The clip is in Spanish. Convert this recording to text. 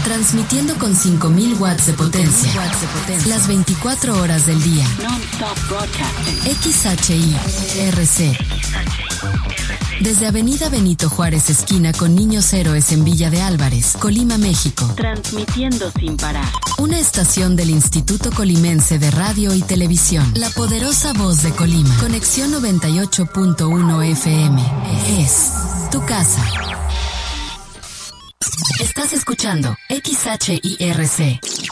Transmitiendo con 5000 watts de potencia. Las 24 horas del día. Non-stop broadcasting. XHIRC. Desde Avenida Benito Juárez, esquina con Niños Héroes en Villa de Álvarez, Colima, México. Transmitiendo sin parar. Una estación del Instituto Colimense de Radio y Televisión. La poderosa voz de Colima. Conexión 98.1 FM. Es tu casa. Estás escuchando XHIRC.